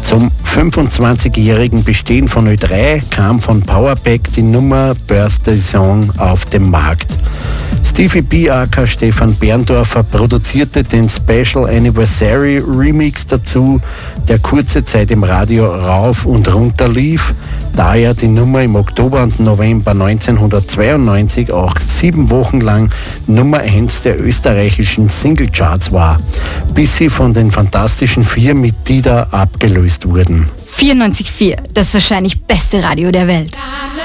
Zum 25-jährigen Bestehen von Ö3 kam von Powerpack die Nummer Birthday Song auf den Markt. Stevie B. aka Stefan Berndorfer produzierte den Special Anniversary Remix dazu, der kurze Zeit im Radio rauf und runter lief, da ja die Nummer im Oktober und November 1992 auch 7 Wochen lang Nummer 1 der österreichischen Singlecharts war, bis sie von den Fantastischen Vier mit Dida abgelöst wurden. 94.4, das wahrscheinlich beste Radio der Welt.